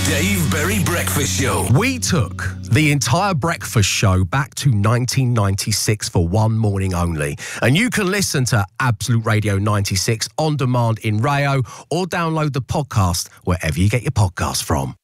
Dave Berry Breakfast Show. We took the entire breakfast show back to 1996 for one morning only. And you can listen to Absolute Radio 96 on demand in Rayo or download the podcast wherever you get your podcasts from.